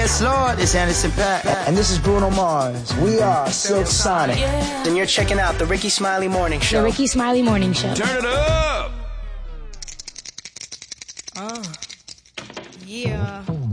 Yes, Lord, it's Anderson .Paak. And this is Bruno Mars. We are Silk Sonic. Then you're checking out the Ricky Smiley Morning Show. The Ricky Smiley Morning Show. Turn it up! Yeah.